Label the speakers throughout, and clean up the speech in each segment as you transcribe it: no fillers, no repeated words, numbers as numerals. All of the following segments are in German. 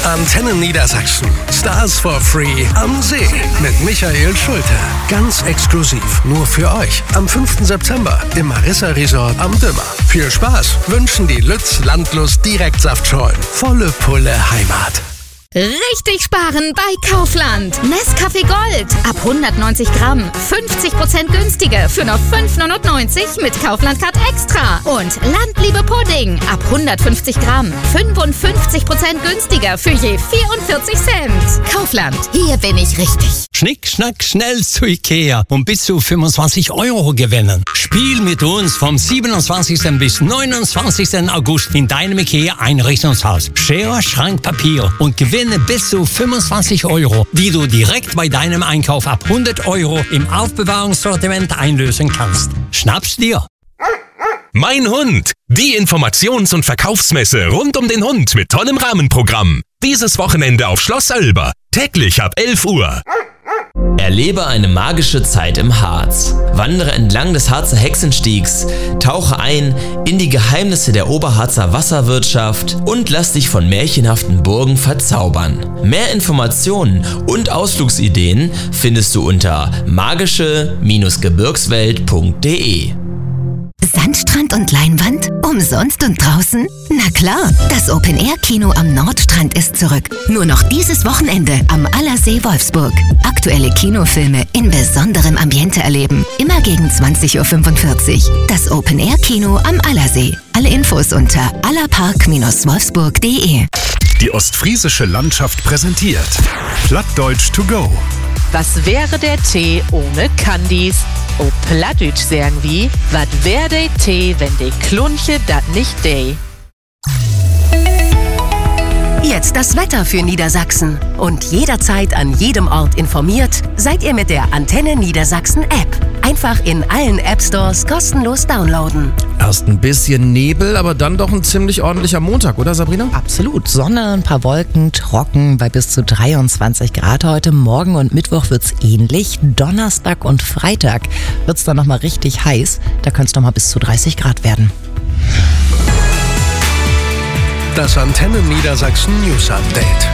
Speaker 1: Antenne Niedersachsen. Stars for Free am See mit Michael Schulte. Ganz exklusiv nur für euch. Am 5. September im Marissa Resort am Dümmer. Viel Spaß wünschen die Lütz Landlust Direktsaftschorlen. Volle Pulle Heimat.
Speaker 2: Richtig sparen bei Kaufland. Nescafé Gold ab 190 Gramm. 50% günstiger für nur 5,99 mit Kaufland-Card Extra. Und Landliebe Pudding ab 150 Gramm. 55% günstiger für je 44 Cent. Kaufland, hier bin ich richtig.
Speaker 3: Schnick, schnack, schnell zu Ikea und bis zu 25 € gewinnen. Spiel mit uns vom 27. bis 29. August in deinem Ikea-Einrichtungshaus. Schere, Schrank, Papier und gewinne bis zu 25 €, die du direkt bei deinem Einkauf ab 100 € im Aufbewahrungssortiment einlösen kannst. Schnapp's dir!
Speaker 4: Mein Hund, die Informations- und Verkaufsmesse rund um den Hund mit tollem Rahmenprogramm. Dieses Wochenende auf Schloss Oelber, täglich ab 11 Uhr.
Speaker 5: Erlebe eine magische Zeit im Harz. Wandere entlang des Harzer Hexenstiegs, tauche ein in die Geheimnisse der Oberharzer Wasserwirtschaft und lass dich von märchenhaften Burgen verzaubern. Mehr Informationen und Ausflugsideen findest du unter magische-gebirgswelt.de.
Speaker 6: Sandstrand und Leinwand? Umsonst und draußen? Na klar, das Open-Air-Kino am Nordstrand ist zurück. Nur noch dieses Wochenende am Allersee Wolfsburg. Aktuelle Kinofilme in besonderem Ambiente erleben. Immer gegen 20:45 Uhr. Das Open-Air-Kino am Allersee. Alle Infos unter allerpark-wolfsburg.de.
Speaker 1: Die ostfriesische Landschaft präsentiert Plattdeutsch to go.
Speaker 7: Was wäre der Tee ohne Candies? O Plattdeutsch sagen wie, wat wär der Tee, wenn de Klunche dat nicht de?
Speaker 6: Jetzt das Wetter für Niedersachsen. Und jederzeit an jedem Ort informiert seid ihr mit der Antenne Niedersachsen App. Einfach in allen App-Stores kostenlos downloaden.
Speaker 8: Erst ein bisschen Nebel, aber dann doch ein ziemlich ordentlicher Montag, oder Sabrina?
Speaker 9: Absolut. Sonne, ein paar Wolken, trocken bei bis zu 23 Grad heute. Morgen und Mittwoch wird's ähnlich. Donnerstag und Freitag wird's dann nochmal richtig heiß. Da könnte es nochmal bis zu 30 Grad werden.
Speaker 1: Das Antenne Niedersachsen News Update.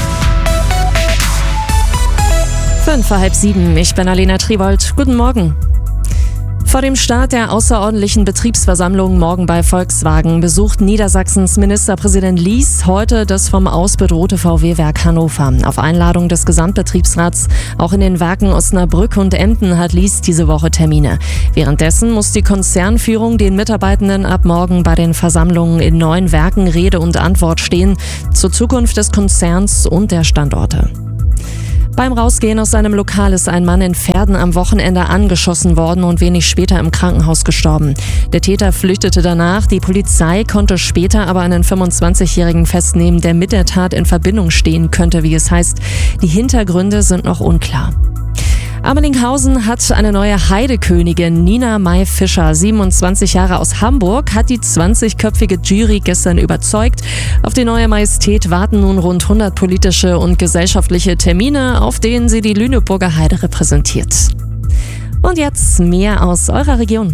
Speaker 10: 6:05. Ich bin Alena Triwold. Guten Morgen. Vor dem Start der außerordentlichen Betriebsversammlung morgen bei Volkswagen besucht Niedersachsens Ministerpräsident Lies heute das vom Aus bedrohte VW-Werk Hannover. Auf Einladung des Gesamtbetriebsrats. Auch in den Werken Osnabrück und Emden hat Lies diese Woche Termine. Währenddessen muss die Konzernführung den Mitarbeitenden ab morgen bei den Versammlungen in 9 Werken Rede und Antwort stehen zur Zukunft des Konzerns und der Standorte. Beim Rausgehen aus seinem Lokal ist ein Mann in Verden am Wochenende angeschossen worden und wenig später im Krankenhaus gestorben. Der Täter flüchtete danach. Die Polizei konnte später aber einen 25-Jährigen festnehmen, der mit der Tat in Verbindung stehen könnte, wie es heißt. Die Hintergründe sind noch unklar. Amelinghausen hat eine neue Heidekönigin. Nina May Fischer, 27 Jahre aus Hamburg, hat die 20-köpfige Jury gestern überzeugt. Auf die neue Majestät warten nun rund 100 politische und gesellschaftliche Termine, auf denen sie die Lüneburger Heide repräsentiert. Und jetzt mehr aus eurer Region.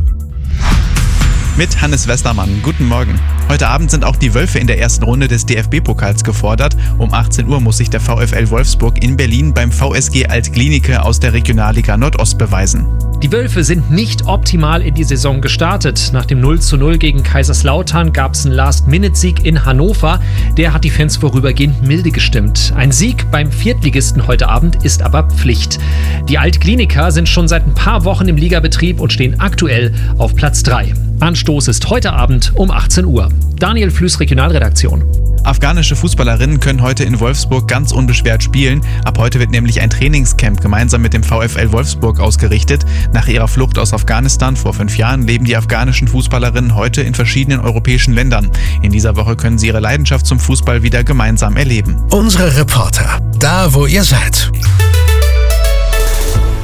Speaker 11: Mit Hannes Westermann. Guten Morgen. Heute Abend sind auch die Wölfe in der ersten Runde des DFB-Pokals gefordert. Um 18 Uhr muss sich der VfL Wolfsburg in Berlin beim VSG Alt-Glienicke aus der Regionalliga Nordost beweisen.
Speaker 12: Die Wölfe sind nicht optimal in die Saison gestartet. Nach dem 0:0 gegen Kaiserslautern gab es einen Last-Minute-Sieg in Hannover. Der hat die Fans vorübergehend milde gestimmt. Ein Sieg beim Viertligisten heute Abend ist aber Pflicht. Die Alt-Gliniker sind schon seit ein paar Wochen im Ligabetrieb und stehen aktuell auf Platz 3. Anstoß ist heute Abend um 18 Uhr. Daniel Flüß, Regionalredaktion.
Speaker 11: Afghanische Fußballerinnen können heute in Wolfsburg ganz unbeschwert spielen. Ab heute wird nämlich ein Trainingscamp gemeinsam mit dem VfL Wolfsburg ausgerichtet. Nach ihrer Flucht aus Afghanistan vor 5 Jahren leben die afghanischen Fußballerinnen heute in verschiedenen europäischen Ländern. In dieser Woche können sie ihre Leidenschaft zum Fußball wieder gemeinsam erleben.
Speaker 1: Unsere Reporter, da wo ihr seid.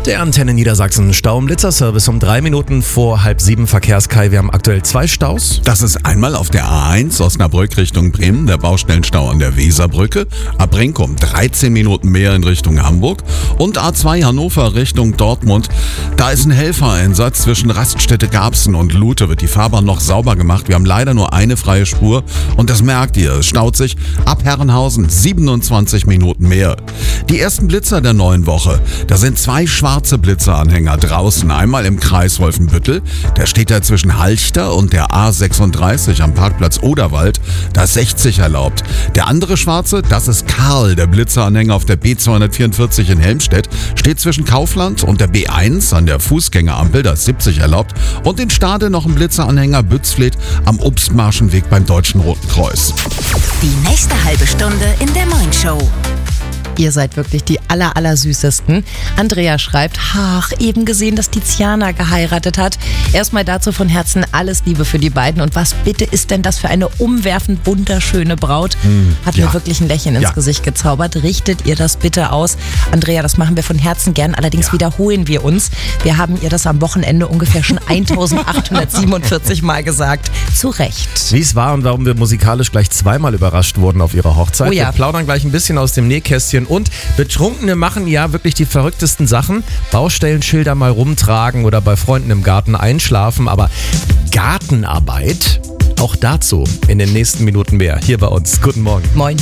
Speaker 8: der Antenne Niedersachsen. Stau- und Blitzerservice um 3 Minuten vor 6:30 Verkehrskai. Wir haben aktuell 2 Staus.
Speaker 13: Das ist einmal auf der A1 Osnabrück Richtung Bremen, der Baustellenstau an der Weserbrücke. Ab Brinkum 13 Minuten mehr in Richtung Hamburg. Und A2 Hannover Richtung Dortmund. Da ist ein Helfereinsatz zwischen Raststätte Garbsen und Lute. Wird die Fahrbahn noch sauber gemacht. Wir haben leider nur eine freie Spur. Und das merkt ihr, es staut sich ab Herrenhausen 27 Minuten mehr. Die ersten Blitzer der neuen Woche. Da sind 2 schwarze Blitzeranhänger draußen. Einmal im Kreis Wolfenbüttel. Der steht da zwischen Halchter und der A36 am Parkplatz Oderwald. Da ist 60 erlaubt. Der andere schwarze, das ist Karl, der Blitzeranhänger auf der B244 in Helmstedt. Steht zwischen Kaufland und der B1 an der Fußgängerampel. Da ist 70 erlaubt. Und in Stade noch ein Blitzeranhänger Bützfleth am Obstmarschenweg beim Deutschen Roten Kreuz.
Speaker 6: Die nächste halbe Stunde in der Moin Show.
Speaker 9: Ihr seid wirklich die allersüßesten. Andrea schreibt, eben gesehen, dass Tiziana geheiratet hat. Erstmal dazu von Herzen alles Liebe für die beiden. Und was bitte ist denn das für eine umwerfend wunderschöne Braut? Hat mir wirklich ein Lächeln ins Gesicht gezaubert. Richtet ihr das bitte aus. Andrea, das machen wir von Herzen gern. Allerdings wiederholen wir uns. Wir haben ihr das am Wochenende ungefähr schon 1847 Mal gesagt. Zu Recht.
Speaker 8: Wie es war und warum wir musikalisch gleich 2-mal überrascht wurden auf ihrer Hochzeit.
Speaker 9: Oh ja.
Speaker 8: Wir plaudern gleich ein bisschen aus dem Nähkästchen. Und Betrunkene machen ja wirklich die verrücktesten Sachen. Baustellenschilder mal rumtragen oder bei Freunden im Garten einschlafen. Aber Gartenarbeit, auch dazu in den nächsten Minuten mehr. Hier bei uns. Guten Morgen.
Speaker 9: Moin.